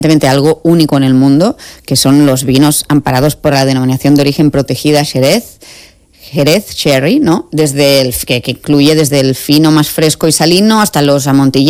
algo único en el mundo, que son los vinos amparados por la denominación de origen protegida Jerez Sherry, ¿no? Que incluye desde el fino más fresco y salino hasta los amontillados